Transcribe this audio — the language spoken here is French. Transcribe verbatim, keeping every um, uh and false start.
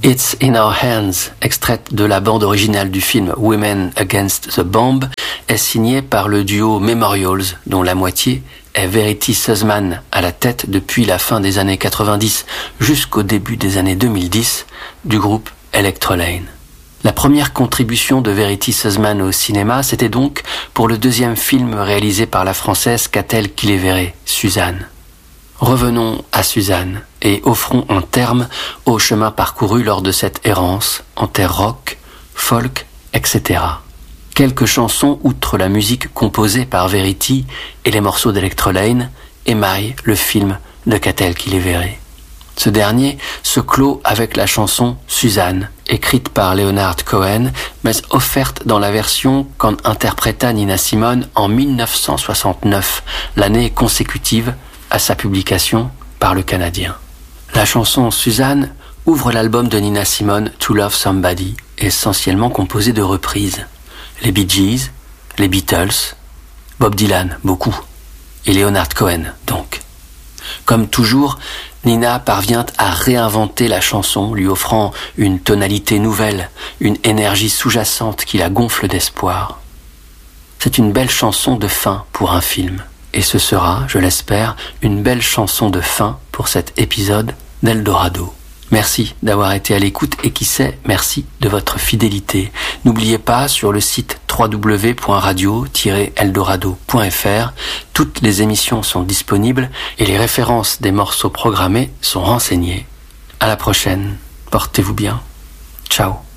It's in Our Hands, extraite de la bande originale du film Women Against the Bomb, est signée par le duo Memorials, dont la moitié est Verity Sussman à la tête depuis la fin des années quatre-vingt-dix jusqu'au début des années deux mille dix du groupe Electrolane. La première contribution de Verity Sussman au cinéma, c'était donc pour le deuxième film réalisé par la française Catel qui les verrait, Suzanne. Revenons à Suzanne et offrons un terme au chemin parcouru lors de cette errance en terre rock, folk, et cetera. Quelques chansons, outre la musique composée par Verity et les morceaux d'Electrolane, émaillent le film de Catel qui les verrait. Ce dernier se clôt avec la chanson Suzanne, écrite par Leonard Cohen, mais offerte dans la version qu'en interpréta Nina Simone en dix-neuf cent soixante-neuf, l'année consécutive à sa publication par le Canadien. La chanson Suzanne ouvre l'album de Nina Simone To Love Somebody, essentiellement composé de reprises. Les Bee Gees, les Beatles, Bob Dylan, beaucoup, et Leonard Cohen, donc. Comme toujours, Nina parvient à réinventer la chanson, lui offrant une tonalité nouvelle, une énergie sous-jacente qui la gonfle d'espoir. C'est une belle chanson de fin pour un film. Et ce sera, je l'espère, une belle chanson de fin pour cet épisode d'Eldorado. Merci d'avoir été à l'écoute et qui sait, merci de votre fidélité. N'oubliez pas, sur le site w w w point radio tiret eldorado point f r, toutes les émissions sont disponibles et les références des morceaux programmés sont renseignées. À la prochaine, portez-vous bien. Ciao.